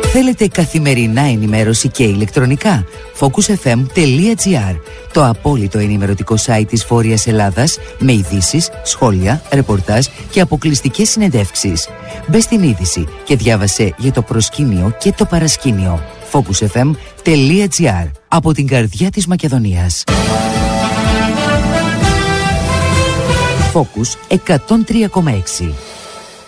Θέλετε καθημερινά ενημέρωση και ηλεκτρονικά? Focusfm.gr, το απόλυτο ενημερωτικό site της Βόρειας Ελλάδας, με ειδήσεις, σχόλια, ρεπορτάζ και αποκλειστικές συνεντεύξεις. Μπες στην είδηση και διάβασε για το προσκήνιο και το παρασκήνιο. Focusfm.gr, από την καρδιά της Μακεδονίας. Focus 103,6.